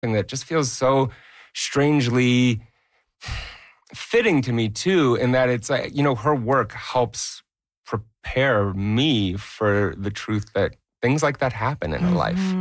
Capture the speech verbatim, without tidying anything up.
something that just feels so strangely fitting to me too, in that it's like, you know, her work helps prepare me for the truth that things like that happen in a life.